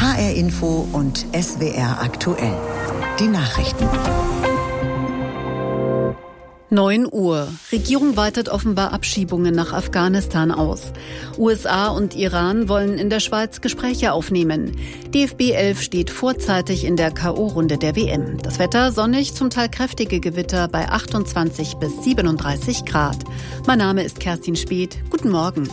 HR Info und SWR aktuell. Die Nachrichten. 9 Uhr. Regierung weitet offenbar Abschiebungen nach Afghanistan aus. USA und Iran wollen in der Schweiz Gespräche aufnehmen. DFB 11 steht vorzeitig in der K.O.-Runde der WM. Das Wetter sonnig, zum Teil kräftige Gewitter bei 28 bis 37 Grad. Mein Name ist Kerstin Speth. Guten Morgen.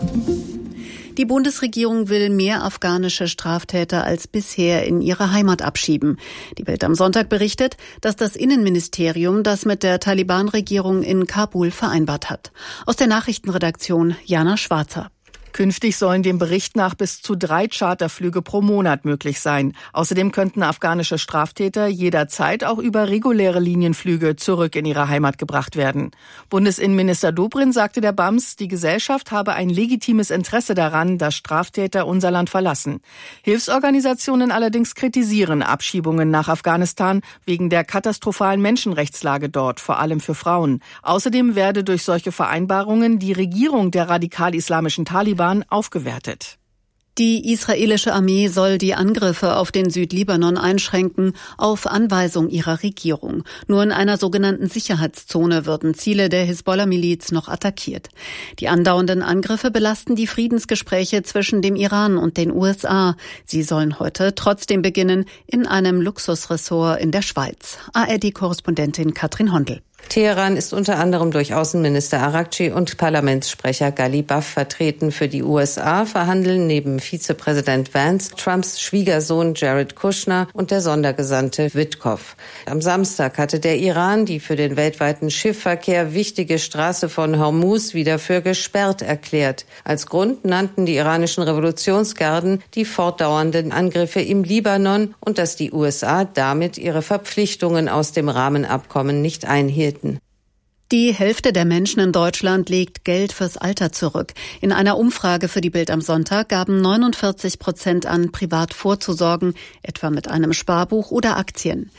Die Bundesregierung will mehr afghanische Straftäter als bisher in ihre Heimat abschieben. Die Bild am Sonntag berichtet, dass das Innenministerium das mit der Taliban-Regierung in Kabul vereinbart hat. Aus der Nachrichtenredaktion Jana Schwarzer. Künftig sollen dem Bericht nach bis zu 3 Charterflüge pro Monat möglich sein. Außerdem könnten afghanische Straftäter jederzeit auch über reguläre Linienflüge zurück in ihre Heimat gebracht werden. Bundesinnenminister Dobrindt sagte der BAMS, die Gesellschaft habe ein legitimes Interesse daran, dass Straftäter unser Land verlassen. Hilfsorganisationen allerdings kritisieren Abschiebungen nach Afghanistan wegen der katastrophalen Menschenrechtslage dort, vor allem für Frauen. Außerdem werde durch solche Vereinbarungen die Regierung der radikal-islamischen Taliban aufgewertet. Die israelische Armee soll die Angriffe auf den Südlibanon einschränken, auf Anweisung ihrer Regierung. Nur in einer sogenannten Sicherheitszone würden Ziele der Hisbollah-Miliz noch attackiert. Die andauernden Angriffe belasten die Friedensgespräche zwischen dem Iran und den USA. Sie sollen heute trotzdem beginnen in einem Luxusressort in der Schweiz. ARD-Korrespondentin Katrin Hondel. Teheran ist unter anderem durch Außenminister Araghchi und Parlamentssprecher Ghalibaf vertreten. Für die USA verhandeln neben Vizepräsident Vance Trumps Schwiegersohn Jared Kushner und der Sondergesandte Witkoff. Am Samstag hatte der Iran die für den weltweiten Schiffverkehr wichtige Straße von Hormuz wieder für gesperrt erklärt. Als Grund nannten die iranischen Revolutionsgarden die fortdauernden Angriffe im Libanon und dass die USA damit ihre Verpflichtungen aus dem Rahmenabkommen nicht einhielten. Die Hälfte der Menschen in Deutschland legt Geld fürs Alter zurück. In einer Umfrage für die Bild am Sonntag gaben 49% an, privat vorzusorgen, etwa mit einem Sparbuch oder Aktien.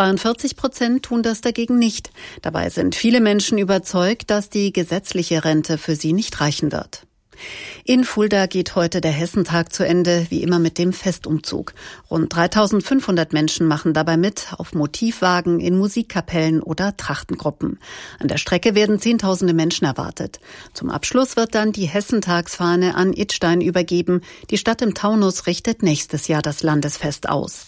42% tun das dagegen nicht. Dabei sind viele Menschen überzeugt, dass die gesetzliche Rente für sie nicht reichen wird. In Fulda geht heute der Hessentag zu Ende, wie immer mit dem Festumzug. Rund 3.500 Menschen machen dabei mit, auf Motivwagen, in Musikkapellen oder Trachtengruppen. An der Strecke werden Zehntausende Menschen erwartet. Zum Abschluss wird dann die Hessentagsfahne an Idstein übergeben. Die Stadt im Taunus richtet nächstes Jahr das Landesfest aus.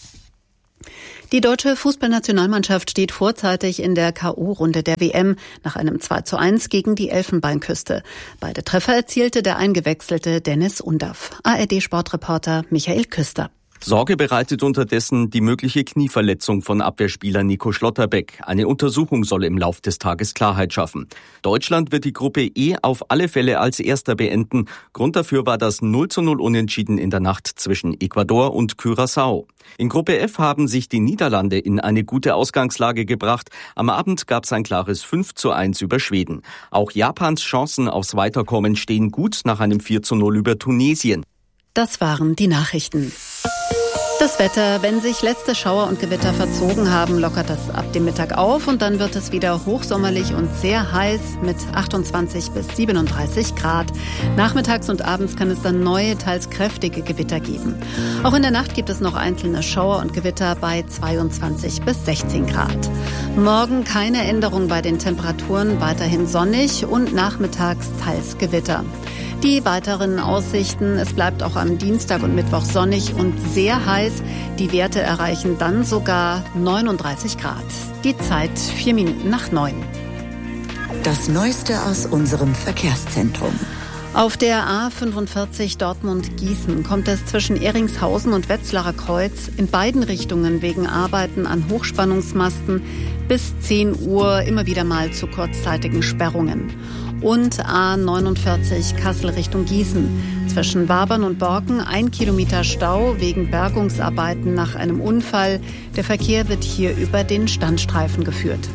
Die deutsche Fußballnationalmannschaft steht vorzeitig in der K.O.-Runde der WM nach einem 2:1 gegen die Elfenbeinküste. Beide Treffer erzielte der eingewechselte Dennis Undaff. ARD-Sportreporter Michael Küster. Sorge bereitet unterdessen die mögliche Knieverletzung von Abwehrspieler Nico Schlotterbeck. Eine Untersuchung soll im Lauf des Tages Klarheit schaffen. Deutschland wird die Gruppe E auf alle Fälle als Erster beenden. Grund dafür war das 0:0 Unentschieden in der Nacht zwischen Ecuador und Curaçao. In Gruppe F haben sich die Niederlande in eine gute Ausgangslage gebracht. Am Abend gab es ein klares 5:1 über Schweden. Auch Japans Chancen aufs Weiterkommen stehen gut nach einem 4:0 über Tunesien. Das waren die Nachrichten. Das Wetter, wenn sich letzte Schauer und Gewitter verzogen haben, lockert das ab dem Mittag auf und dann wird es wieder hochsommerlich und sehr heiß mit 28 bis 37 Grad. Nachmittags und abends kann es dann neue, teils kräftige Gewitter geben. Auch in der Nacht gibt es noch einzelne Schauer und Gewitter bei 22 bis 16 Grad. Morgen keine Änderung bei den Temperaturen, weiterhin sonnig und nachmittags teils Gewitter. Die weiteren Aussichten, es bleibt auch am Dienstag und Mittwoch sonnig und sehr heiß. Die Werte erreichen dann sogar 39 Grad. Die Zeit 8:04. Das Neueste aus unserem Verkehrszentrum. Auf der A45 Dortmund-Gießen kommt es zwischen Ehringshausen und Wetzlarer Kreuz in beiden Richtungen wegen Arbeiten an Hochspannungsmasten bis 10 Uhr immer wieder mal zu kurzzeitigen Sperrungen. Und A49 Kassel Richtung Gießen. Zwischen Wabern und Borken 1 Kilometer Stau wegen Bergungsarbeiten nach einem Unfall. Der Verkehr wird hier über den Standstreifen geführt.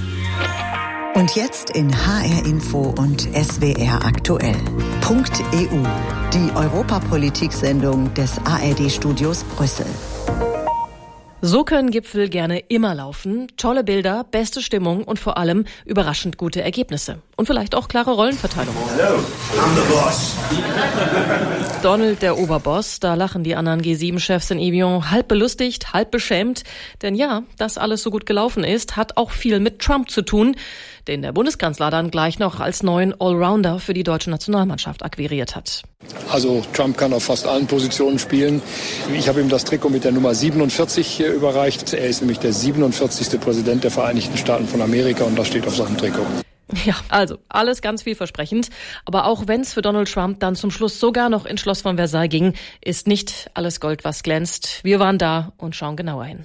Und jetzt in HR Info und SWR aktuell. .eu, die Europapolitik-Sendung des ARD-Studios Brüssel. So können Gipfel gerne immer laufen. Tolle Bilder, beste Stimmung und vor allem überraschend gute Ergebnisse. Und vielleicht auch klare Rollenverteilung. Hello, I'm the boss. Donald, der Oberboss, da lachen die anderen G7-Chefs in Evian halb belustigt, halb beschämt. Denn ja, dass alles so gut gelaufen ist, hat auch viel mit Trump zu tun, den der Bundeskanzler dann gleich noch als neuen Allrounder für die deutsche Nationalmannschaft akquiriert hat. Also Trump kann auf fast allen Positionen spielen. Ich habe ihm das Trikot mit der Nummer 47 überreicht. Er ist nämlich der 47. Präsident der Vereinigten Staaten von Amerika und das steht auf seinem Trikot. Ja, also alles ganz vielversprechend. Aber auch wenn es für Donald Trump dann zum Schluss sogar noch ins Schloss von Versailles ging, ist nicht alles Gold, was glänzt. Wir waren da und schauen genauer hin.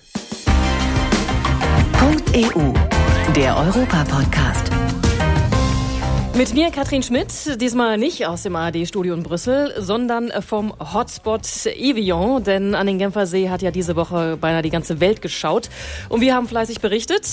.eu, der Europa-Podcast. Mit mir Katrin Schmidt, diesmal nicht aus dem ARD-Studio in Brüssel, sondern vom Hotspot Evian, denn an den Genfer See hat ja diese Woche beinahe die ganze Welt geschaut und wir haben fleißig berichtet,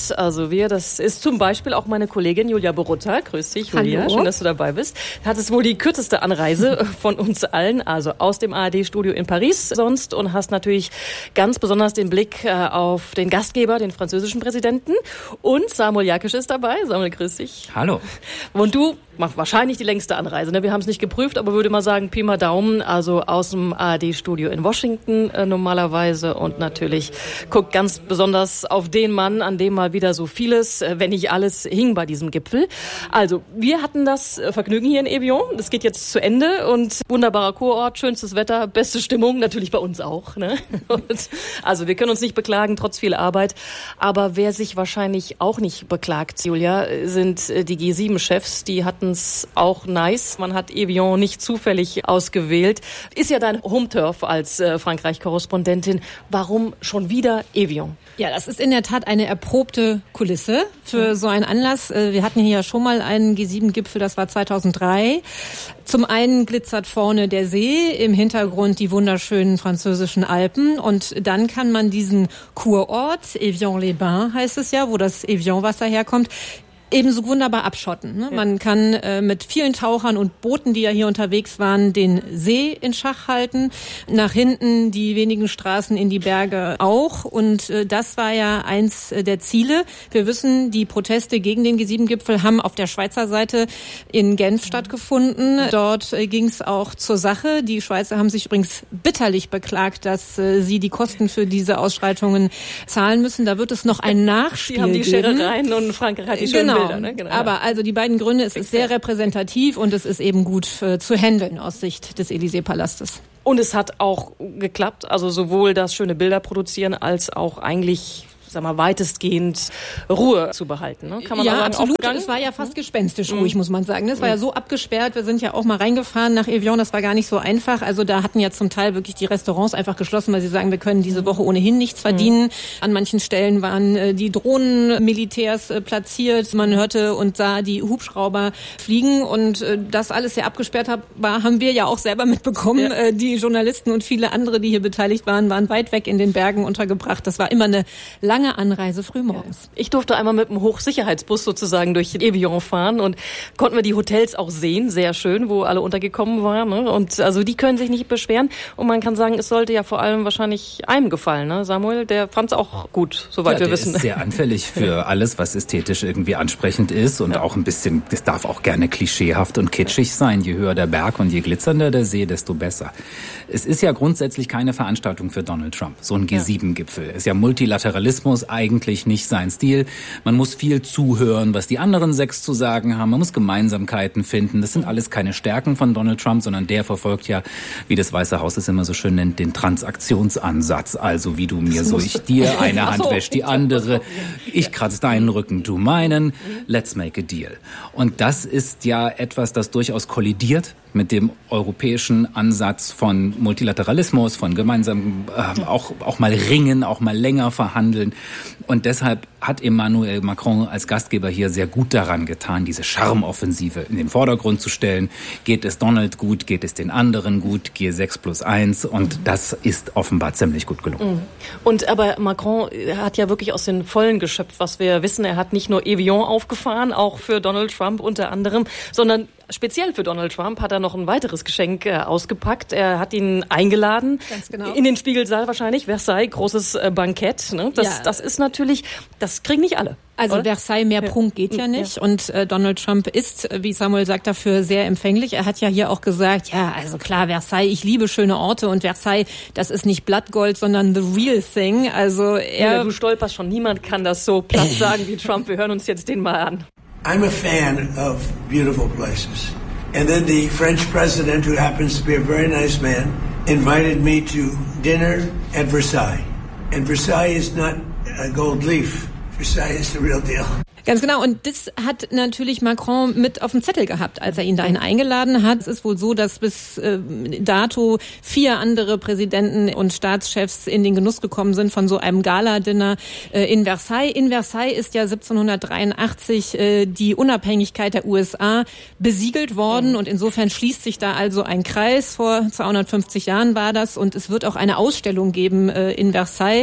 das ist zum Beispiel auch meine Kollegin Julia Borutta. Grüß dich, Julia, Hallo. Schön, dass du dabei bist. Hat es wohl die kürzeste Anreise von uns allen, also aus dem ARD-Studio in Paris sonst und hast natürlich ganz besonders den Blick auf den Gastgeber, den französischen Präsidenten und Samuel Jakisch ist dabei. Samuel, grüß dich. Hallo. Und du machst wahrscheinlich die längste Anreise. Ne? Wir haben es nicht geprüft, aber würde mal sagen, Pi mal Daumen, also aus dem ARD-Studio in Washington normalerweise und natürlich guckt ganz besonders auf den Mann, an dem mal wieder so vieles, wenn nicht alles, hing bei diesem Gipfel. Also, wir hatten das Vergnügen hier in Evian. Das geht jetzt zu Ende und wunderbarer Kurort, schönstes Wetter, beste Stimmung, natürlich bei uns auch. Ne? Und, also, wir können uns nicht beklagen, trotz viel Arbeit. Aber wer sich wahrscheinlich auch nicht beklagt, Julia, sind die G7-Chefs, die hatten es auch nice. Man hat Evian nicht zufällig ausgewählt. Ist ja dein Home-Turf als Frankreich-Korrespondentin. Warum schon wieder Evian? Ja, das ist in der Tat eine erprobte Kulisse für so einen Anlass. Wir hatten hier ja schon mal einen G7-Gipfel, das war 2003. Zum einen glitzert vorne der See, im Hintergrund die wunderschönen französischen Alpen und dann kann man diesen Kurort, Evian-les-Bains heißt es ja, wo das Evian-Wasser herkommt, ebenso wunderbar abschotten. Ne? Ja. Man kann mit vielen Tauchern und Booten, die ja hier unterwegs waren, den See in Schach halten. Nach hinten die wenigen Straßen in die Berge auch. Und das war ja eins der Ziele. Wir wissen, die Proteste gegen den G7-Gipfel haben auf der Schweizer Seite in Genf stattgefunden. Dort ging es auch zur Sache. Die Schweizer haben sich übrigens bitterlich beklagt, dass sie die Kosten für diese Ausschreitungen zahlen müssen. Da wird es noch ein Nachspiel geben. Die haben die Scherereien und Frankreich hat die schönen Bilder, ne? Genau. Aber also die beiden Gründe, es ist sehr repräsentativ und es ist eben gut zu handeln aus Sicht des Élysée-Palastes. Und es hat auch geklappt, also sowohl das schöne Bilder produzieren als auch eigentlich weitestgehend Ruhe zu behalten. Ne? Kann man ja, sagen, absolut. Es war ja fast gespenstisch ruhig, muss man sagen. Es war ja so abgesperrt. Wir sind ja auch mal reingefahren nach Evian. Das war gar nicht so einfach. Also da hatten ja zum Teil wirklich die Restaurants einfach geschlossen, weil sie sagen, wir können diese Woche ohnehin nichts verdienen. An manchen Stellen waren die Drohnenmilitärs platziert. Man hörte und sah die Hubschrauber fliegen. Und das alles sehr abgesperrt war, haben wir ja auch selber mitbekommen. Ja. Die Journalisten und viele andere, die hier beteiligt waren, waren weit weg in den Bergen untergebracht. Das war immer eine lange Anreise frühmorgens. Ich durfte einmal mit einem Hochsicherheitsbus sozusagen durch Evian fahren und konnten wir die Hotels auch sehen, sehr schön, wo alle untergekommen waren. Ne? Und also die können sich nicht beschweren und man kann sagen, es sollte ja vor allem wahrscheinlich einem gefallen. Ne? Samuel, der fand es auch gut, soweit wir wissen. Der ist sehr anfällig für alles, was ästhetisch irgendwie ansprechend ist und auch ein bisschen, das darf auch gerne klischeehaft und kitschig sein. Je höher der Berg und je glitzernder der See, desto besser. Es ist ja grundsätzlich keine Veranstaltung für Donald Trump, so ein G7-Gipfel. Ist ja Multilateralismus eigentlich nicht sein Stil. Man muss viel zuhören, was die anderen 6 zu sagen haben. Man muss Gemeinsamkeiten finden. Das sind alles keine Stärken von Donald Trump, sondern der verfolgt ja, wie das Weiße Haus es immer so schön nennt, den Transaktionsansatz. Also wie du mir, so ich dir, eine Hand wäscht die andere. Ich kratze deinen Rücken, du meinen. Let's make a deal. Und das ist ja etwas, das durchaus kollidiert mit dem europäischen Ansatz von Multilateralismus, von gemeinsam auch mal ringen, auch mal länger verhandeln. Und deshalb hat Emmanuel Macron als Gastgeber hier sehr gut daran getan, diese Charmoffensive in den Vordergrund zu stellen. Geht es Donald gut, geht es den anderen gut, G6+1 und das ist offenbar ziemlich gut gelungen. Und aber Macron hat ja wirklich aus den Vollen geschöpft, was wir wissen. Er hat nicht nur Evian aufgefahren, auch für Donald Trump unter anderem, sondern speziell für Donald Trump hat er noch ein weiteres Geschenk ausgepackt. Er hat ihn eingeladen. Ganz genau. In den Spiegelsaal wahrscheinlich, Versailles, großes Bankett. Ne? Das ist natürlich, das kriegen nicht alle. Also oder? Versailles, mehr Prunk geht ja nicht. Ja. Und Donald Trump ist, wie Samuel sagt, dafür sehr empfänglich. Er hat ja hier auch gesagt, ja, also klar, Versailles, ich liebe schöne Orte und Versailles, das ist nicht Blattgold, sondern the real thing. Also du stolperst schon, niemand kann das so platt sagen wie Trump. Wir hören uns jetzt den mal an. I'm a fan of beautiful places. And then the French president, who happens to be a very nice man, invited me to dinner at Versailles. And Versailles is not a gold leaf. Versailles is the real deal. Ganz genau. Und das hat natürlich Macron mit auf dem Zettel gehabt, als er ihn dahin eingeladen hat. Es ist wohl so, dass bis dato 4 andere Präsidenten und Staatschefs in den Genuss gekommen sind von so einem Gala-Dinner in Versailles. In Versailles ist ja 1783 die Unabhängigkeit der USA besiegelt worden. Und insofern schließt sich da also ein Kreis. Vor 250 Jahren war das. Und es wird auch eine Ausstellung geben in Versailles,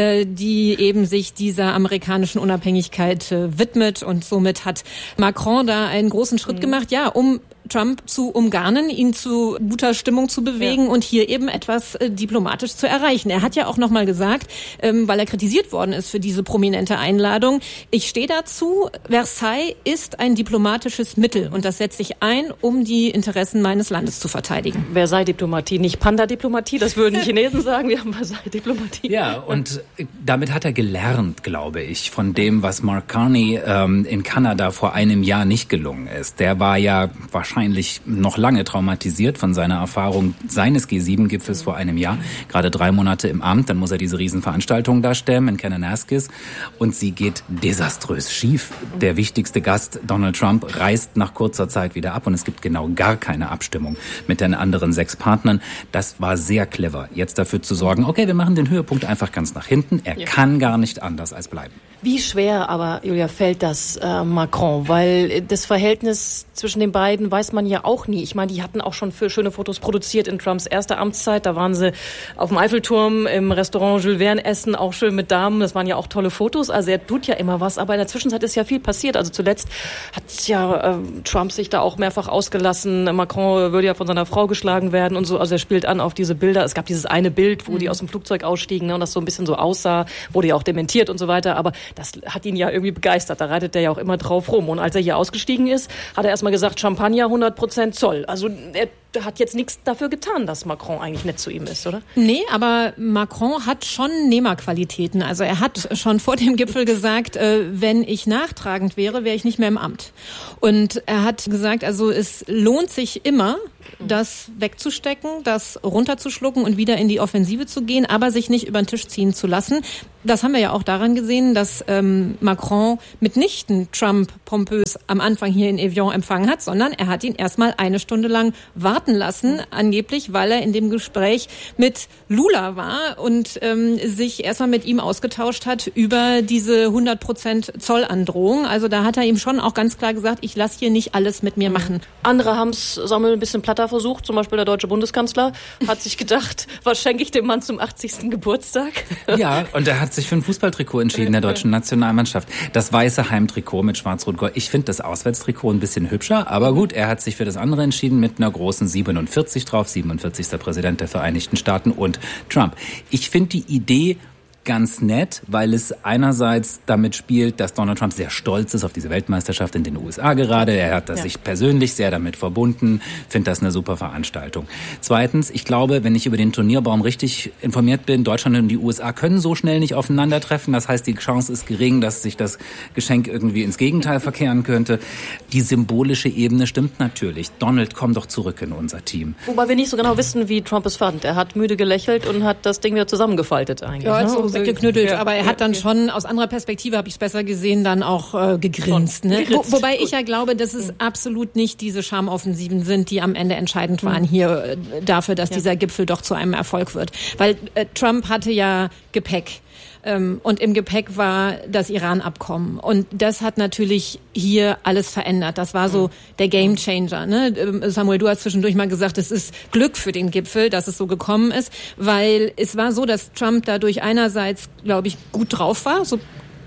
die eben sich dieser amerikanischen Unabhängigkeit widmet, und somit hat Macron da einen großen Schritt gemacht, ja, um Trump zu umgarnen, ihn zu guter Stimmung zu bewegen und hier eben etwas diplomatisch zu erreichen. Er hat ja auch nochmal gesagt, weil er kritisiert worden ist für diese prominente Einladung, ich stehe dazu, Versailles ist ein diplomatisches Mittel und das setze ich ein, um die Interessen meines Landes zu verteidigen. Versailles-Diplomatie, nicht Panda-Diplomatie, das würden Chinesen sagen, wir haben Versailles-Diplomatie. Ja, und damit hat er gelernt, glaube ich, von dem, was Mark Carney in Kanada vor einem Jahr nicht gelungen ist. Der war ja wahrscheinlich noch lange traumatisiert von seiner Erfahrung seines G7-Gipfels vor einem Jahr. Gerade 3 Monate im Amt, dann muss er diese Riesenveranstaltung da stemmen in Kananaskis und sie geht desaströs schief. Der wichtigste Gast, Donald Trump, reist nach kurzer Zeit wieder ab und es gibt genau gar keine Abstimmung mit den anderen 6 Partnern. Das war sehr clever, jetzt dafür zu sorgen, okay, wir machen den Höhepunkt einfach ganz nach hinten. Er kann gar nicht anders als bleiben. Wie schwer aber, Julia, fällt das Macron? Weil das Verhältnis zwischen den beiden weiß man ja auch nie. Ich meine, die hatten auch schon schöne Fotos produziert in Trumps erster Amtszeit. Da waren sie auf dem Eiffelturm im Restaurant Jules Verne essen, auch schön mit Damen. Das waren ja auch tolle Fotos. Also er tut ja immer was. Aber in der Zwischenzeit ist ja viel passiert. Also zuletzt hat ja Trump sich da auch mehrfach ausgelassen. Macron würde ja von seiner Frau geschlagen werden und so. Also er spielt an auf diese Bilder. Es gab dieses eine Bild, wo die aus dem Flugzeug ausstiegen, ne, und das so ein bisschen so aussah. Wurde ja auch dementiert und so weiter. Aber das hat ihn ja irgendwie begeistert. Da reitet er ja auch immer drauf rum. Und als er hier ausgestiegen ist, hat er erstmal gesagt, Champagner 100% Zoll. Also er hat jetzt nichts dafür getan, dass Macron eigentlich nett zu ihm ist, oder? Nee, aber Macron hat schon Nehmerqualitäten. Also er hat schon vor dem Gipfel gesagt, wenn ich nachtragend wäre, wäre ich nicht mehr im Amt. Und er hat gesagt, also es lohnt sich immer, das wegzustecken, das runterzuschlucken und wieder in die Offensive zu gehen, aber sich nicht über den Tisch ziehen zu lassen. Das haben wir ja auch daran gesehen, dass Macron mitnichten Trump pompös am Anfang hier in Evian empfangen hat, sondern er hat ihn erstmal 1 Stunde lang warten lassen, angeblich, weil er in dem Gespräch mit Lula war und sich erstmal mit ihm ausgetauscht hat über diese 100% Zollandrohung. Also da hat er ihm schon auch ganz klar gesagt, ich lasse hier nicht alles mit mir machen. Andere haben es, Samuel, ein bisschen platter versucht, zum Beispiel der deutsche Bundeskanzler hat sich gedacht, was schenke ich dem Mann zum 80. Geburtstag? Ja, und er hat sich für ein Fußballtrikot entschieden der deutschen Nationalmannschaft. Das weiße Heimtrikot mit Schwarz-Rot-Gold. Ich finde das Auswärtstrikot ein bisschen hübscher, aber gut, er hat sich für das andere entschieden mit einer großen 47 drauf, 47. Präsident der Vereinigten Staaten und Trump. Ich finde die Idee ganz nett, weil es einerseits damit spielt, dass Donald Trump sehr stolz ist auf diese Weltmeisterschaft in den USA gerade. Er hat das sich persönlich sehr damit verbunden, findet das eine super Veranstaltung. Zweitens, ich glaube, wenn ich über den Turnierbaum richtig informiert bin, Deutschland und die USA können so schnell nicht aufeinandertreffen. Das heißt, die Chance ist gering, dass sich das Geschenk irgendwie ins Gegenteil verkehren könnte. Die symbolische Ebene stimmt natürlich. Donald, komm doch zurück in unser Team. Wobei wir nicht so genau wissen, wie Trump es fand. Er hat müde gelächelt und hat das Ding wieder zusammengefaltet eigentlich. Ja, also weggeknüttelt, aber er hat dann schon, aus anderer Perspektive habe ich es besser gesehen, dann auch gegrinst. Ne? Wobei ich ja glaube, dass es absolut nicht diese Charmoffensiven sind, die am Ende entscheidend waren hier dafür, dass dieser Gipfel doch zu einem Erfolg wird. Weil Trump hatte ja Gepäck. Und im Gepäck war das Iran-Abkommen. Und das hat natürlich hier alles verändert. Das war so der Gamechanger. Ne? Samuel, du hast zwischendurch mal gesagt, es ist Glück für den Gipfel, dass es so gekommen ist. Weil es war so, dass Trump dadurch einerseits, glaube ich, gut drauf war, so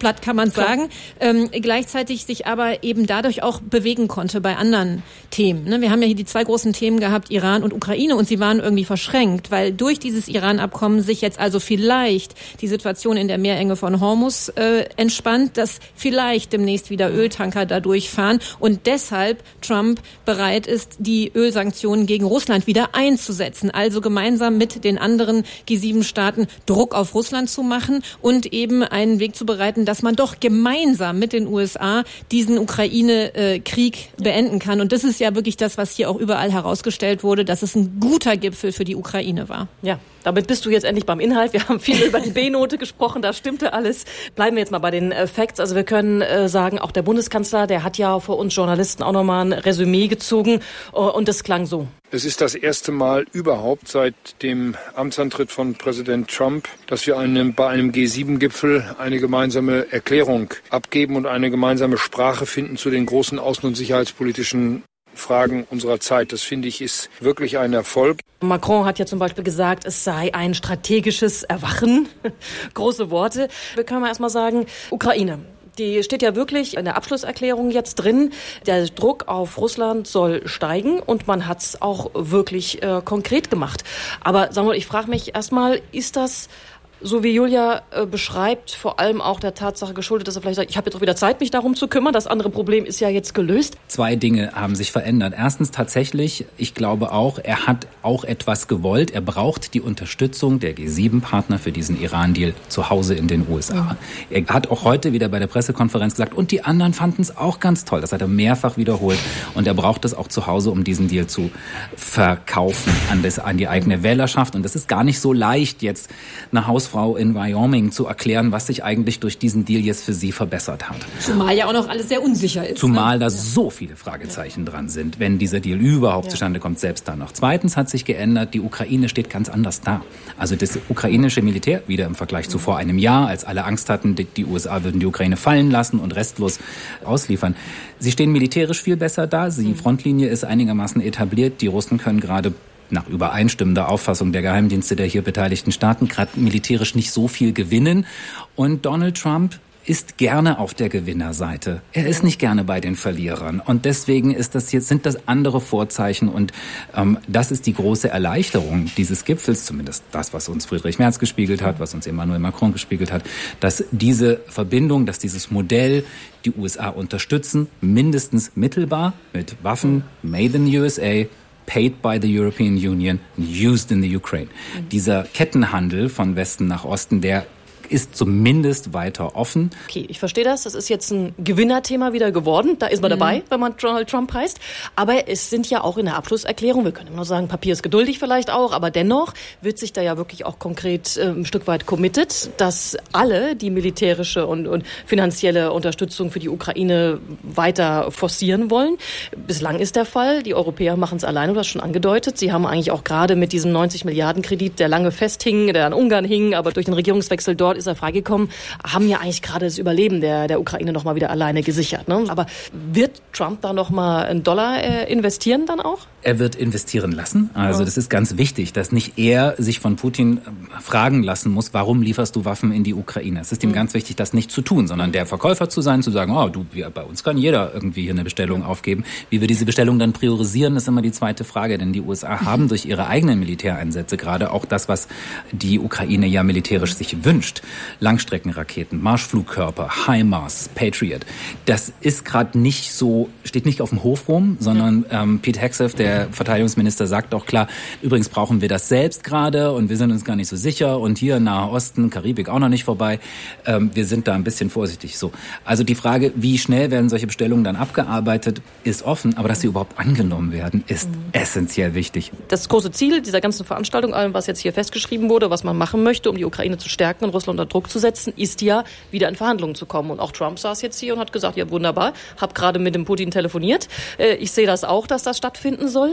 platt kann man sagen, gleichzeitig sich aber eben dadurch auch bewegen konnte bei anderen Themen. Ne? Wir haben ja hier die zwei großen Themen gehabt, Iran und Ukraine, und sie waren irgendwie verschränkt, weil durch dieses Iran-Abkommen sich jetzt also vielleicht die Situation in der Meerenge von Hormuz entspannt, dass vielleicht demnächst wieder Öltanker da durchfahren und deshalb Trump bereit ist, die Ölsanktionen gegen Russland wieder einzusetzen, also gemeinsam mit den anderen G7-Staaten Druck auf Russland zu machen und eben einen Weg zu bereiten, dass man doch gemeinsam mit den USA diesen Ukraine-Krieg beenden kann. Und das ist ja wirklich das, was hier auch überall herausgestellt wurde, dass es ein guter Gipfel für die Ukraine war. Ja, damit bist du jetzt endlich beim Inhalt. Wir haben viel über die B-Note gesprochen, da stimmte alles. Bleiben wir jetzt mal bei den Facts. Also wir können sagen, auch der Bundeskanzler, der hat ja vor uns Journalisten auch nochmal ein Resümee gezogen und das klang so. Es ist das erste Mal überhaupt seit dem Amtsantritt von Präsident Trump, dass wir bei einem G7-Gipfel eine gemeinsame Erklärung abgeben und eine gemeinsame Sprache finden zu den großen außen- und sicherheitspolitischen Fragen unserer Zeit. Das, finde ich, ist wirklich ein Erfolg. Macron hat ja zum Beispiel gesagt, es sei ein strategisches Erwachen. Große Worte. Wir können mal erstmal sagen, Ukraine. Die steht ja wirklich in der Abschlusserklärung jetzt drin. Der Druck auf Russland soll steigen und man hat es auch wirklich konkret gemacht. Aber Samuel, ich frage mich erstmal, ist das, so wie Julia beschreibt, vor allem auch der Tatsache geschuldet, dass er vielleicht sagt, ich habe jetzt auch wieder Zeit, mich darum zu kümmern. Das andere Problem ist ja jetzt gelöst. Zwei Dinge haben sich verändert. Erstens tatsächlich, ich glaube auch, er hat auch etwas gewollt. Er braucht die Unterstützung der G7-Partner für diesen Iran-Deal zu Hause in den USA. Er hat auch heute wieder bei der Pressekonferenz gesagt, und die anderen fanden es auch ganz toll. Das hat er mehrfach wiederholt. Und er braucht es auch zu Hause, um diesen Deal zu verkaufen an die eigene Wählerschaft. Und das ist gar nicht so leicht, jetzt eine Hausfrau in Wyoming zu erklären, was sich eigentlich durch diesen Deal jetzt für sie verbessert hat. Zumal ja auch noch alles sehr unsicher ist. Zumal da so viele Fragezeichen dran sind, wenn dieser Deal überhaupt zustande kommt, selbst dann noch. Zweitens hat sich geändert, die Ukraine steht ganz anders da. Also das ukrainische Militär, wieder im Vergleich zu vor einem Jahr, als alle Angst hatten, die USA würden die Ukraine fallen lassen und restlos ausliefern. Sie stehen militärisch viel besser da. Die Frontlinie ist einigermaßen etabliert. Die Russen können gerade nach übereinstimmender Auffassung der Geheimdienste der hier beteiligten Staaten gerade militärisch nicht so viel gewinnen. Und Donald Trump ist gerne auf der Gewinnerseite. Er ist nicht gerne bei den Verlierern. Und deswegen sind das andere Vorzeichen. Und das ist die große Erleichterung dieses Gipfels, zumindest das, was uns Friedrich Merz gespiegelt hat, was uns Emmanuel Macron gespiegelt hat, dass diese Verbindung, dass dieses Modell die USA unterstützen, mindestens mittelbar mit Waffen, made in the USA, paid by the European Union, used in the Ukraine. Dieser Kettenhandel von Westen nach Osten, der ist zumindest weiter offen. Okay, ich verstehe das. Das ist jetzt ein Gewinnerthema wieder geworden. Da ist man dabei, wenn man Donald Trump heißt. Aber es sind ja auch in der Abschlusserklärung, wir können immer nur sagen, Papier ist geduldig vielleicht auch, aber dennoch wird sich da ja wirklich auch konkret ein Stück weit committed, dass alle die militärische und finanzielle Unterstützung für die Ukraine weiter forcieren wollen. Bislang ist der Fall, die Europäer machen es alleine, du hast schon angedeutet. Sie haben eigentlich auch gerade mit diesem 90 Milliarden Kredit, der lange festhing, der an Ungarn hing, aber durch den Regierungswechsel dort ist er freigekommen, haben ja eigentlich gerade das Überleben der Ukraine noch mal wieder alleine gesichert. Ne? Aber wird Trump da noch mal einen $1 investieren dann auch? Er wird investieren lassen. Also das ist ganz wichtig, dass nicht er sich von Putin fragen lassen muss, warum lieferst du Waffen in die Ukraine? Es ist ihm ganz wichtig, das nicht zu tun, sondern der Verkäufer zu sein, zu sagen, bei uns kann jeder irgendwie hier eine Bestellung aufgeben. Wie wir diese Bestellung dann priorisieren, ist immer die zweite Frage, denn die USA haben durch ihre eigenen Militäreinsätze gerade auch das, was die Ukraine ja militärisch sich wünscht. Langstreckenraketen, Marschflugkörper, HIMARS, Patriot. Das ist gerade nicht so, steht nicht auf dem Hof rum, sondern Pete Hegseth, der Verteidigungsminister, sagt auch klar, übrigens brauchen wir das selbst gerade und wir sind uns gar nicht so sicher und hier Nahe Osten, Karibik auch noch nicht vorbei. Wir sind da ein bisschen vorsichtig. So. Also die Frage, wie schnell werden solche Bestellungen dann abgearbeitet, ist offen, aber dass sie überhaupt angenommen werden, ist essentiell wichtig. Das große Ziel dieser ganzen Veranstaltung, allem was jetzt hier festgeschrieben wurde, was man machen möchte, um die Ukraine zu stärken und Russland unter Druck zu setzen, ist ja, wieder in Verhandlungen zu kommen. Und auch Trump saß jetzt hier und hat gesagt, ja wunderbar, habe gerade mit dem Putin telefoniert. Ich sehe das auch, dass das stattfinden soll.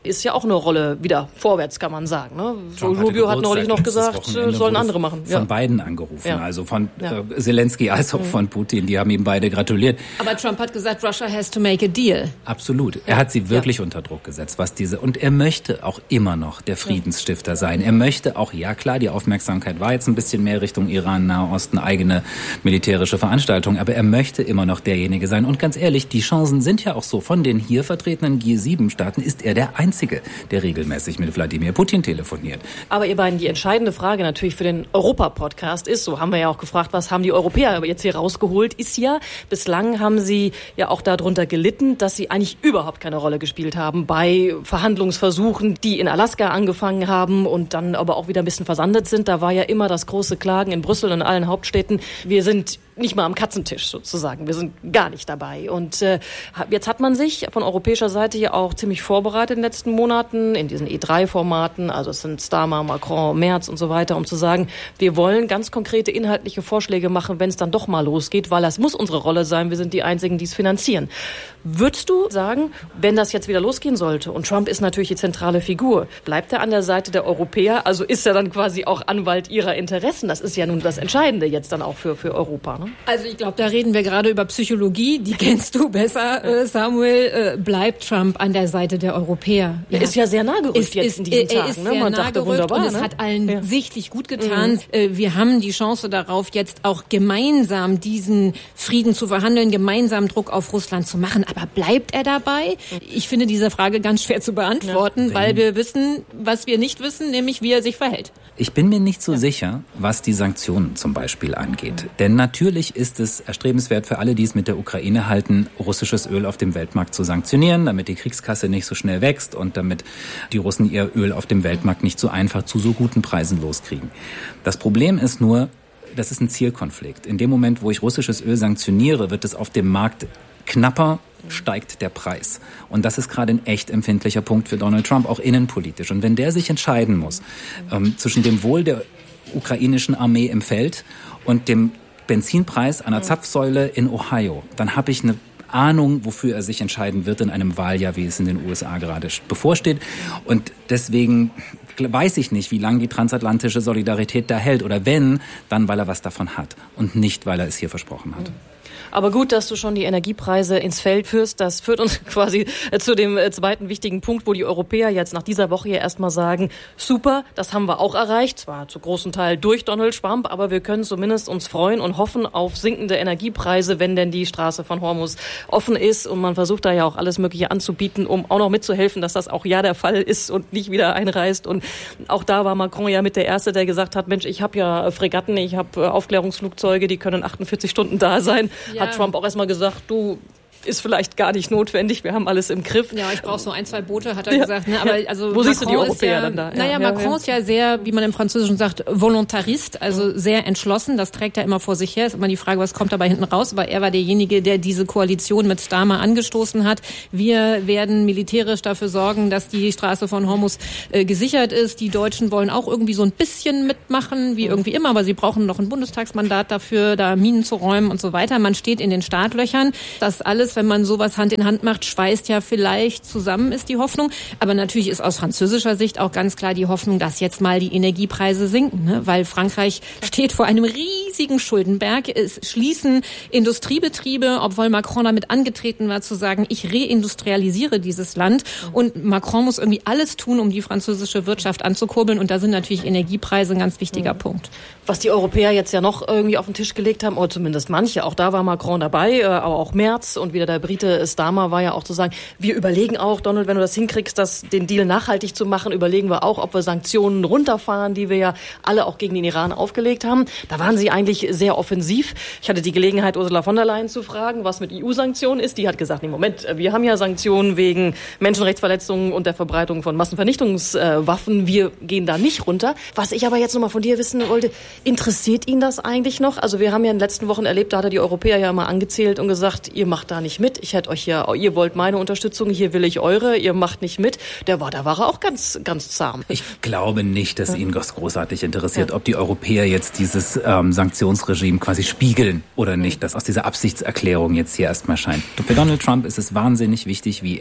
ist ja auch eine Rolle wieder vorwärts, kann man sagen. Ne? Rubio hat neulich noch gesagt, sollen andere machen. Von beiden angerufen, also von Zelensky als auch von Putin. Die haben ihm beide gratuliert. Aber Trump hat gesagt, Russia has to make a deal. Absolut. Er hat sie wirklich unter Druck gesetzt, und er möchte auch immer noch der Friedensstifter sein. Er möchte auch, ja klar, die Aufmerksamkeit war jetzt ein bisschen mehr Richtung Iran, Nahosten, eigene militärische Veranstaltung, aber er möchte immer noch derjenige sein. Und ganz ehrlich, die Chancen sind ja auch so. Von den hier vertretenen G7-Staaten ist er der Einzige, der regelmäßig mit Wladimir Putin telefoniert. Aber ihr beiden, die entscheidende Frage natürlich für den Europa-Podcast ist, so haben wir ja auch gefragt, was haben die Europäer jetzt hier rausgeholt, ist ja, bislang haben sie ja auch darunter gelitten, dass sie eigentlich überhaupt keine Rolle gespielt haben bei Verhandlungsversuchen, die in Alaska angefangen haben und dann aber auch wieder ein bisschen versandet sind. Da war ja immer das große Klagen in Brüssel und in allen Hauptstädten. Wir sind nicht mal am Katzentisch sozusagen. Wir sind gar nicht dabei. Und jetzt hat man sich von europäischer Seite ja auch ziemlich vorbereitet in den letzten Monaten in diesen E3-Formaten. Also es sind Starmer, Macron, Merz und so weiter, um zu sagen, wir wollen ganz konkrete inhaltliche Vorschläge machen, wenn es dann doch mal losgeht, weil das muss unsere Rolle sein. Wir sind die Einzigen, die es finanzieren. Würdest du sagen, wenn das jetzt wieder losgehen sollte und Trump ist natürlich die zentrale Figur, bleibt er an der Seite der Europäer? Also ist er dann quasi auch Anwalt ihrer Interessen? Das ist ja nun das Entscheidende jetzt dann auch für Europa, ne? Also ich glaube, da reden wir gerade über Psychologie. Die kennst du besser, Samuel. Bleibt Trump an der Seite der Europäer? Er ist ja sehr nah gerückt jetzt in diesen Tagen. Er ist sehr nah gerückt und es hat allen sichtlich gut getan. Wir haben die Chance darauf, jetzt auch gemeinsam diesen Frieden zu verhandeln, gemeinsam Druck auf Russland zu machen. Aber bleibt er dabei? Ich finde diese Frage ganz schwer zu beantworten, weil wir wissen, was wir nicht wissen, nämlich wie er sich verhält. Ich bin mir nicht so sicher, was die Sanktionen zum Beispiel angeht. Denn natürlich ist es erstrebenswert für alle, die es mit der Ukraine halten, russisches Öl auf dem Weltmarkt zu sanktionieren, damit die Kriegskasse nicht so schnell wächst und damit die Russen ihr Öl auf dem Weltmarkt nicht so einfach zu so guten Preisen loskriegen. Das Problem ist nur, das ist ein Zielkonflikt. In dem Moment, wo ich russisches Öl sanktioniere, wird es auf dem Markt knapper, steigt der Preis. Und das ist gerade ein echt empfindlicher Punkt für Donald Trump, auch innenpolitisch. Und wenn der sich entscheiden muss zwischen dem Wohl der ukrainischen Armee im Feld und dem Benzinpreis an der Zapfsäule in Ohio, dann habe ich eine Ahnung, wofür er sich entscheiden wird in einem Wahljahr, wie es in den USA gerade bevorsteht. Und deswegen weiß ich nicht, wie lange die transatlantische Solidarität da hält. Oder wenn, dann weil er was davon hat und nicht, weil er es hier versprochen hat. Aber gut, dass du schon die Energiepreise ins Feld führst. Das führt uns quasi zu dem zweiten wichtigen Punkt, wo die Europäer jetzt nach dieser Woche ja erstmal sagen, super, das haben wir auch erreicht, zwar zu großen Teil durch Donald Trump, aber wir können zumindest uns freuen und hoffen auf sinkende Energiepreise, wenn denn die Straße von Hormuz offen ist. Und man versucht da ja auch alles Mögliche anzubieten, um auch noch mitzuhelfen, dass das auch ja der Fall ist und nicht wieder einreißt. Und auch da war Macron ja mit der Erste, der gesagt hat, Mensch, ich habe ja Fregatten, ich habe Aufklärungsflugzeuge, die können 48 Stunden da sein. Ja. Hat Trump auch erstmal gesagt, ist vielleicht gar nicht notwendig, wir haben alles im Griff. Ja, ich brauche so 1, 2 Boote, hat er gesagt. Ne? Aber also wo siehst du die Europäer dann da? Macron ist ja sehr, wie man im Französischen sagt, Volontarist, also sehr entschlossen. Das trägt er immer vor sich her. Ist immer die Frage, was kommt dabei hinten raus. Aber er war derjenige, der diese Koalition mit Starmer angestoßen hat. Wir werden militärisch dafür sorgen, dass die Straße von Hormuz gesichert ist. Die Deutschen wollen auch irgendwie so ein bisschen mitmachen, wie irgendwie immer. Aber sie brauchen noch ein Bundestagsmandat dafür, da Minen zu räumen und so weiter. Man steht in den Startlöchern. Das alles, wenn man sowas Hand in Hand macht, schweißt ja vielleicht zusammen, ist die Hoffnung. Aber natürlich ist aus französischer Sicht auch ganz klar die Hoffnung, dass jetzt mal die Energiepreise sinken, ne? Weil Frankreich steht vor einem riesigen Schuldenberg. Es schließen Industriebetriebe, obwohl Macron damit angetreten war, zu sagen, ich reindustrialisiere dieses Land. Und Macron muss irgendwie alles tun, um die französische Wirtschaft anzukurbeln. Und da sind natürlich Energiepreise ein ganz wichtiger Punkt. Was die Europäer jetzt ja noch irgendwie auf den Tisch gelegt haben, oder zumindest manche, auch da war Macron dabei, aber auch Merz und wieder der Brite Starmer war ja auch zu sagen, wir überlegen auch, Donald, wenn du das hinkriegst, den Deal nachhaltig zu machen, überlegen wir auch, ob wir Sanktionen runterfahren, die wir ja alle auch gegen den Iran aufgelegt haben. Da waren sie eigentlich sehr offensiv. Ich hatte die Gelegenheit, Ursula von der Leyen zu fragen, was mit EU-Sanktionen ist. Die hat gesagt, nee, Moment, wir haben ja Sanktionen wegen Menschenrechtsverletzungen und der Verbreitung von Massenvernichtungswaffen. Wir gehen da nicht runter. Was ich aber jetzt nochmal von dir wissen wollte, interessiert ihn das eigentlich noch? Also wir haben ja in den letzten Wochen erlebt, da hat er die Europäer ja immer angezählt und gesagt, ihr macht da nicht mit. Ich hätte euch ja, ihr wollt meine Unterstützung, hier will ich eure, ihr macht nicht mit. Da war er auch ganz, ganz zahm. Ich glaube nicht, dass ihn das großartig interessiert, ob die Europäer jetzt dieses Sanktionsregime quasi spiegeln oder nicht, das aus dieser Absichtserklärung jetzt hier erstmal scheint. Für Donald Trump ist es wahnsinnig wichtig, wie er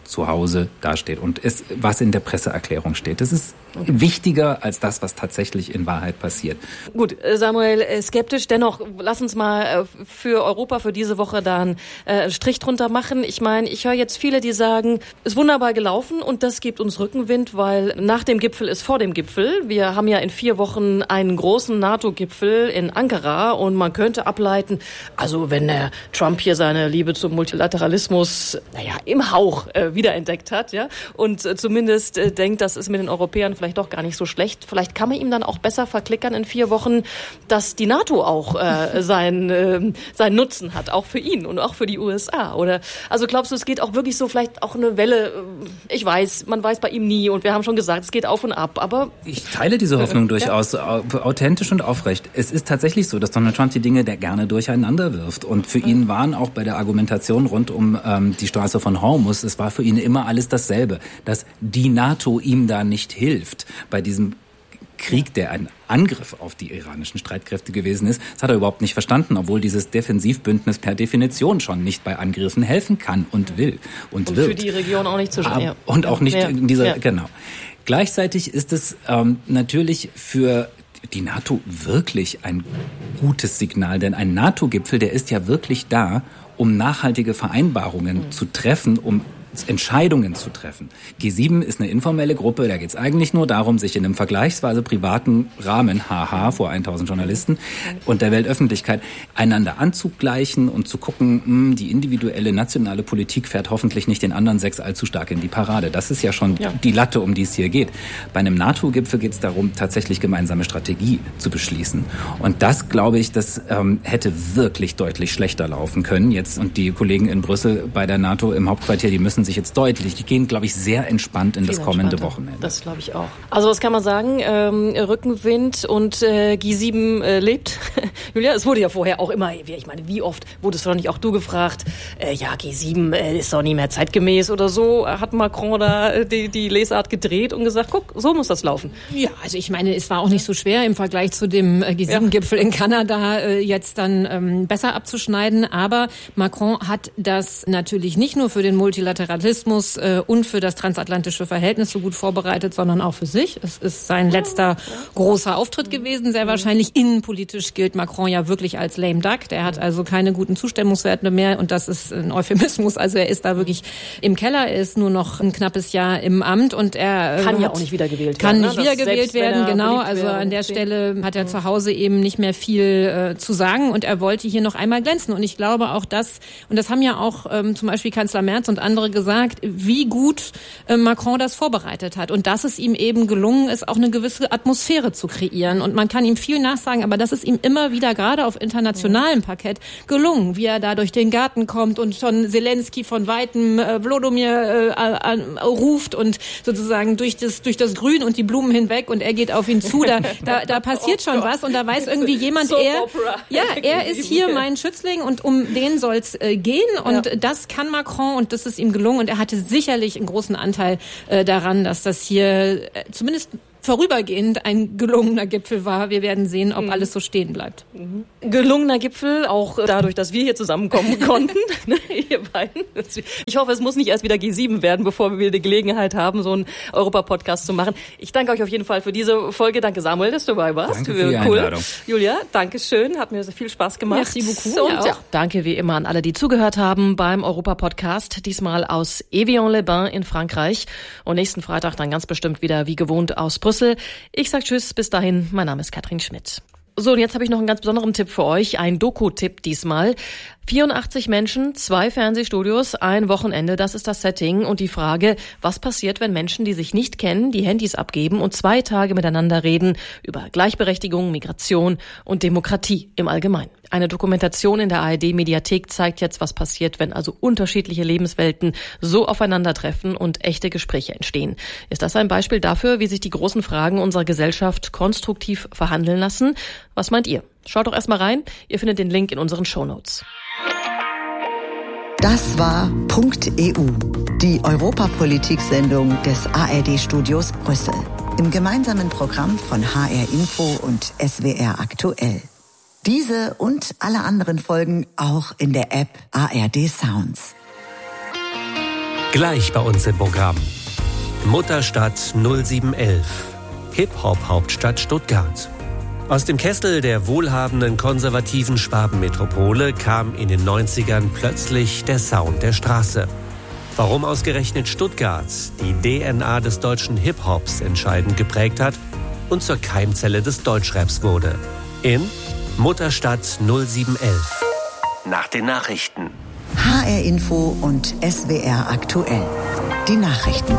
zu Hause dasteht und was in der Presseerklärung steht. Das ist wichtiger als das, was tatsächlich in Wahrheit passiert. Gut, Samuel, skeptisch. Dennoch, lass uns mal für Europa für diese Woche da einen Strich drunter machen. Ich meine, ich höre jetzt viele, die sagen, ist wunderbar gelaufen und das gibt uns Rückenwind, weil nach dem Gipfel ist vor dem Gipfel. Wir haben ja in 4 Wochen einen großen NATO-Gipfel in Ankara und man könnte ableiten, also wenn der Trump hier seine Liebe zum Multilateralismus, im Hauch wiederentdeckt hat, ja, und zumindest denkt, das ist mit den Europäern vielleicht doch gar nicht so schlecht. Vielleicht kann man ihm dann auch besser verklickern in 4 Wochen, dass die NATO auch seinen Nutzen hat, auch für ihn und auch für die USA. Oder also glaubst du, es geht auch wirklich so vielleicht auch eine Welle? Ich weiß, man weiß bei ihm nie und wir haben schon gesagt, es geht auf und ab. Aber ich teile diese Hoffnung durchaus authentisch und aufrecht. Es ist tatsächlich so, dass Donald Trump die Dinge gerne durcheinander wirft. Und für ihn waren auch bei der Argumentation rund um die Straße von Hormuz, es war für ihn immer alles dasselbe, dass die NATO ihm da nicht hilft. Bei diesem Krieg, der ein Angriff auf die iranischen Streitkräfte gewesen ist, das hat er überhaupt nicht verstanden, obwohl dieses Defensivbündnis per Definition schon nicht bei Angriffen helfen kann und will und wird. Für die Region auch nicht zu schwer. Und auch nicht in dieser, genau. Gleichzeitig ist es natürlich für die NATO wirklich ein gutes Signal, denn ein NATO-Gipfel, der ist ja wirklich da, um nachhaltige Vereinbarungen zu treffen, um Entscheidungen zu treffen. G7 ist eine informelle Gruppe, da geht es eigentlich nur darum, sich in einem vergleichsweise privaten Rahmen, vor 1000 Journalisten und der Weltöffentlichkeit, einander anzugleichen und zu gucken, die individuelle nationale Politik fährt hoffentlich nicht den anderen 6 allzu stark in die Parade. Das ist ja schon die Latte, um die es hier geht. Bei einem NATO-Gipfel geht es darum, tatsächlich gemeinsame Strategie zu beschließen. Und das, glaube ich, das hätte wirklich deutlich schlechter laufen können jetzt. Und die Kollegen in Brüssel bei der NATO im Hauptquartier, die gehen, glaube ich, sehr entspannt in das kommende Wochenende. Das glaube ich auch. Also was kann man sagen? Rückenwind und G7 lebt. Julia, es wurde ja vorher auch immer, ich meine, wie oft wurdest du doch nicht auch du gefragt, G7 ist doch nicht mehr zeitgemäß oder so. Hat Macron da die Lesart gedreht und gesagt, guck, so muss das laufen. Ja, also ich meine, es war auch nicht so schwer im Vergleich zu dem G7-Gipfel in Kanada jetzt dann besser abzuschneiden. Aber Macron hat das natürlich nicht nur für den Multilateralismus und für das transatlantische Verhältnis so gut vorbereitet, sondern auch für sich. Es ist sein letzter großer Auftritt gewesen, sehr wahrscheinlich. Innenpolitisch gilt Macron ja wirklich als lame duck. Der hat also keine guten Zustimmungswerte mehr und das ist ein Euphemismus. Also er ist da wirklich im Keller, er ist nur noch ein knappes Jahr im Amt und er kann ja auch nicht wiedergewählt werden. Kann nicht wiedergewählt werden, genau. Also an der Stelle hat er zu Hause eben nicht mehr viel zu sagen und er wollte hier noch einmal glänzen. Und ich glaube auch das, und das haben ja auch zum Beispiel Kanzler Merz und andere gesagt, wie gut Macron das vorbereitet hat und dass es ihm eben gelungen ist, auch eine gewisse Atmosphäre zu kreieren. Und man kann ihm viel nachsagen, aber das ist ihm immer wieder, gerade auf internationalem Parkett, gelungen, wie er da durch den Garten kommt und schon Zelensky von Weitem Wlodomir ruft und sozusagen durch das Grün und die Blumen hinweg und er geht auf ihn zu. Da passiert schon was und da weiß irgendwie jemand, er ist hier mein Schützling und um den soll's gehen und das kann Macron und das ist ihm gelungen und er hatte sicherlich einen großen Anteil daran, dass das hier zumindest vorübergehend ein gelungener Gipfel war. Wir werden sehen, ob alles so stehen bleibt. Gelungener Gipfel, auch dadurch, dass wir hier zusammenkommen konnten, ihr beiden. Ich hoffe, es muss nicht erst wieder G7 werden, bevor wir wieder die Gelegenheit haben, so einen Europa-Podcast zu machen. Ich danke euch auf jeden Fall für diese Folge. Danke Samuel, dass du dabei warst. Danke für die Einladung. Julia, danke schön. Hat mir sehr viel Spaß gemacht. Merci beaucoup. Und danke wie immer an alle, die zugehört haben beim Europa-Podcast. Diesmal aus Evian-les-Bains in Frankreich. Und nächsten Freitag dann ganz bestimmt wieder wie gewohnt aus Brüssel. Ich sag tschüss, bis dahin. Mein Name ist Katrin Schmidt. So, und jetzt habe ich noch einen ganz besonderen Tipp für euch. Ein Doku-Tipp diesmal. 84 Menschen, 2 Fernsehstudios, ein Wochenende, das ist das Setting. Und die Frage, was passiert, wenn Menschen, die sich nicht kennen, die Handys abgeben und 2 Tage miteinander reden über Gleichberechtigung, Migration und Demokratie im Allgemeinen. Eine Dokumentation in der ARD-Mediathek zeigt jetzt, was passiert, wenn also unterschiedliche Lebenswelten so aufeinandertreffen und echte Gespräche entstehen. Ist das ein Beispiel dafür, wie sich die großen Fragen unserer Gesellschaft konstruktiv verhandeln lassen? Was meint ihr? Schaut doch erstmal rein. Ihr findet den Link in unseren Shownotes. Das war .eu, die Europapolitik-Sendung des ARD-Studios Brüssel. Im gemeinsamen Programm von HR Info und SWR Aktuell. Diese und alle anderen Folgen auch in der App ARD Sounds. Gleich bei uns im Programm. Mutterstadt 0711. Hip-Hop-Hauptstadt Stuttgart. Aus dem Kessel der wohlhabenden konservativen Schwabenmetropole kam in den 90ern plötzlich der Sound der Straße. Warum ausgerechnet Stuttgart die DNA des deutschen Hip-Hops entscheidend geprägt hat und zur Keimzelle des Deutschraps wurde. In Mutterstadt 0711. Nach den Nachrichten. HR Info und SWR aktuell. Die Nachrichten.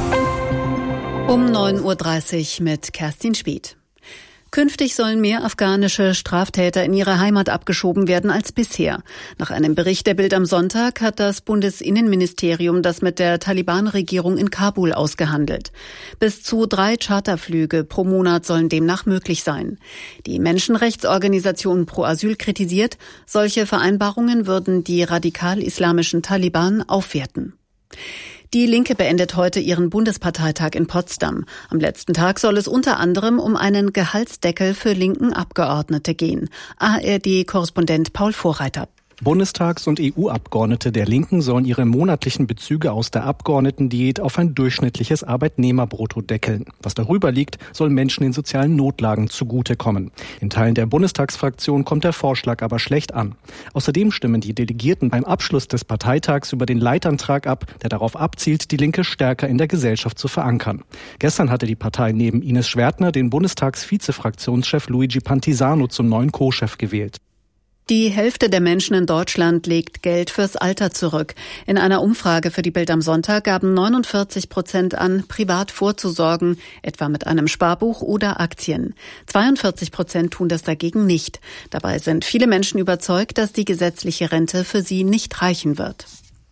Um 9.30 Uhr mit Kerstin Schmid. Künftig sollen mehr afghanische Straftäter in ihre Heimat abgeschoben werden als bisher. Nach einem Bericht der Bild am Sonntag hat das Bundesinnenministerium das mit der Taliban-Regierung in Kabul ausgehandelt. Bis zu 3 Charterflüge pro Monat sollen demnach möglich sein. Die Menschenrechtsorganisation Pro Asyl kritisiert, solche Vereinbarungen würden die radikal-islamischen Taliban aufwerten. Die Linke beendet heute ihren Bundesparteitag in Potsdam. Am letzten Tag soll es unter anderem um einen Gehaltsdeckel für linken Abgeordnete gehen. ARD-Korrespondent Paul Vorreiter. Bundestags- und EU-Abgeordnete der Linken sollen ihre monatlichen Bezüge aus der Abgeordnetendiät auf ein durchschnittliches Arbeitnehmerbrutto deckeln. Was darüber liegt, soll Menschen in sozialen Notlagen zugutekommen. In Teilen der Bundestagsfraktion kommt der Vorschlag aber schlecht an. Außerdem stimmen die Delegierten beim Abschluss des Parteitags über den Leitantrag ab, der darauf abzielt, die Linke stärker in der Gesellschaft zu verankern. Gestern hatte die Partei neben Ines Schwertner den Bundestagsvizefraktionschef Luigi Pantisano zum neuen Co-Chef gewählt. Die Hälfte der Menschen in Deutschland legt Geld fürs Alter zurück. In einer Umfrage für die Bild am Sonntag gaben 49% an, privat vorzusorgen, etwa mit einem Sparbuch oder Aktien. 42% tun das dagegen nicht. Dabei sind viele Menschen überzeugt, dass die gesetzliche Rente für sie nicht reichen wird.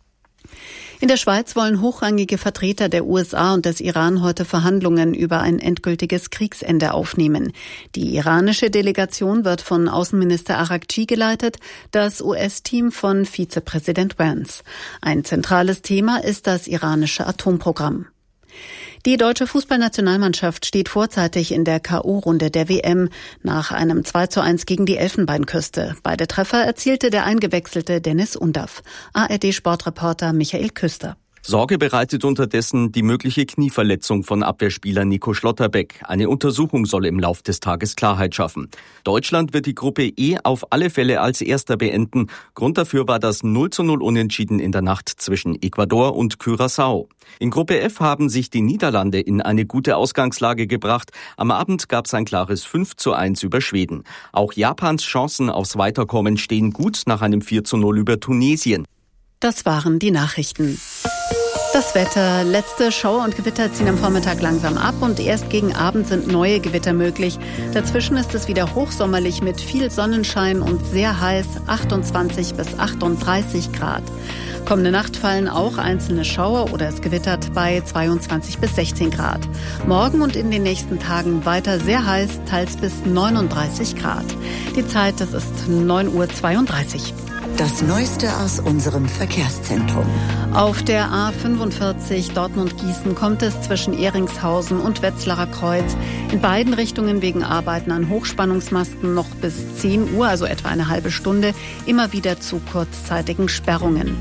In der Schweiz wollen hochrangige Vertreter der USA und des Iran heute Verhandlungen über ein endgültiges Kriegsende aufnehmen. Die iranische Delegation wird von Außenminister Araqchi geleitet, das US-Team von Vizepräsident Vance. Ein zentrales Thema ist das iranische Atomprogramm. Die deutsche Fußballnationalmannschaft steht vorzeitig in der K.O.-Runde der WM nach einem 2:1 gegen die Elfenbeinküste. Beide Treffer erzielte der eingewechselte Dennis Undaff. ARD-Sportreporter Michael Küster. Sorge bereitet unterdessen die mögliche Knieverletzung von Abwehrspieler Nico Schlotterbeck. Eine Untersuchung soll im Lauf des Tages Klarheit schaffen. Deutschland wird die Gruppe E auf alle Fälle als Erster beenden. Grund dafür war das 0:0 Unentschieden in der Nacht zwischen Ecuador und Curaçao. In Gruppe F haben sich die Niederlande in eine gute Ausgangslage gebracht. Am Abend gab es ein klares 5:1 über Schweden. Auch Japans Chancen aufs Weiterkommen stehen gut nach einem 4:0 über Tunesien. Das waren die Nachrichten. Das Wetter. Letzte Schauer und Gewitter ziehen am Vormittag langsam ab und erst gegen Abend sind neue Gewitter möglich. Dazwischen ist es wieder hochsommerlich mit viel Sonnenschein und sehr heiß, 28 bis 38 Grad. Kommende Nacht fallen auch einzelne Schauer oder es gewittert bei 22 bis 16 Grad. Morgen und in den nächsten Tagen weiter sehr heiß, teils bis 39 Grad. Die Zeit, das ist 9:32 Uhr. Das Neueste aus unserem Verkehrszentrum. Auf der A45 Dortmund-Gießen kommt es zwischen Ehringshausen und Wetzlarer Kreuz in beiden Richtungen wegen Arbeiten an Hochspannungsmasten noch bis 10 Uhr, also etwa eine halbe Stunde, immer wieder zu kurzzeitigen Sperrungen.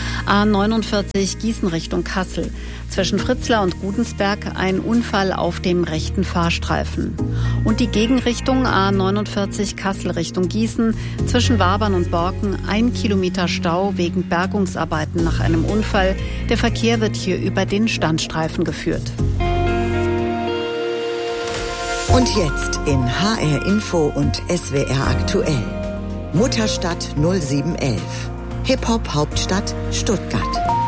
A49 Gießen Richtung Kassel. Zwischen Fritzlar und Gudensberg ein Unfall auf dem rechten Fahrstreifen. Und die Gegenrichtung A49 Kassel Richtung Gießen. Zwischen Wabern und Borken 1 Kilometer Stau wegen Bergungsarbeiten nach einem Unfall. Der Verkehr wird hier über den Standstreifen geführt. Und jetzt in HR Info und SWR aktuell. Mutterstadt 0711. Hip-Hop-Hauptstadt Stuttgart.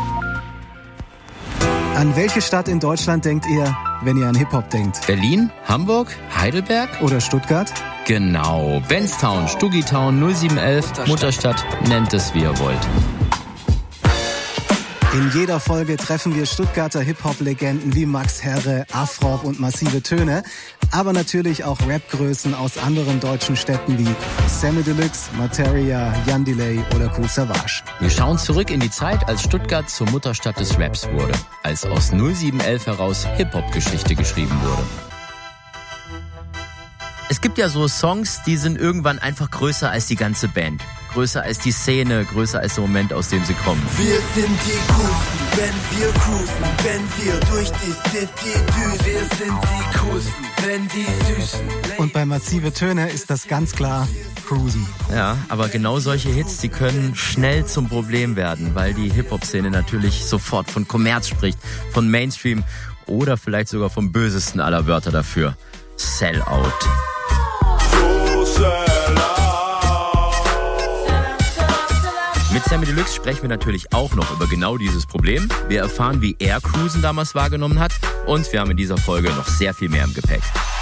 An welche Stadt in Deutschland denkt ihr, wenn ihr an Hip-Hop denkt? Berlin, Hamburg, Heidelberg? Oder Stuttgart? Genau, Benstown, Stuggitown, 0711, Mutterstadt, nennt es wie ihr wollt. In jeder Folge treffen wir Stuttgarter Hip-Hop-Legenden wie Max Herre, Afrob und Massive Töne, aber natürlich auch Rap-Größen aus anderen deutschen Städten wie Samy Deluxe, Materia, Jan Delay oder Kool Savas. Wir schauen zurück in die Zeit, als Stuttgart zur Mutterstadt des Raps wurde, als aus 0711 heraus Hip-Hop-Geschichte geschrieben wurde. Es gibt ja so Songs, die sind irgendwann einfach größer als die ganze Band. Größer als die Szene, größer als der Moment, aus dem sie kommen. Wir sind die Guten. wenn wir cruisen, wenn wir durch die City düsen. Wir sind die Coolsten, wenn die Süßen. Und bei Massive Töne ist das ganz klar Cruisen. Ja, aber genau solche Hits, die können schnell zum Problem werden, weil die Hip-Hop-Szene natürlich sofort von Kommerz spricht, von Mainstream oder vielleicht sogar vom bösesten aller Wörter dafür. Sellout. Mit Samy Deluxe sprechen wir natürlich auch noch über genau dieses Problem. Wir erfahren, wie er Cruisen damals wahrgenommen hat und wir haben in dieser Folge noch sehr viel mehr im Gepäck.